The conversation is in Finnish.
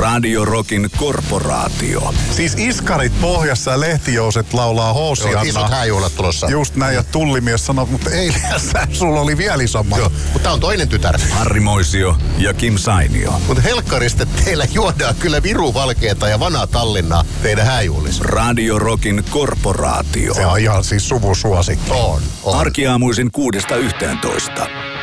Radio Rockin korporaatio. Siis iskarit pohjassa ja lehtijouset laulaa Hoosiannaa. Joo, isot hääjuhlat tulossa. Just näin, ja tullimies sanoo, mutta eilen sulla oli vielä isommat. Joo, mutta tää on toinen tytär. Harri Moisio ja Kim Sainio. Mutta helkkarista teillä juodaan kyllä viruvalkeeta ja vanaa Tallinnaa teidän hääjuhlissa. Radio Rockin korporaatio. Se on ihan siis suvusuosikki. On. Arkiaamuisin 6–11.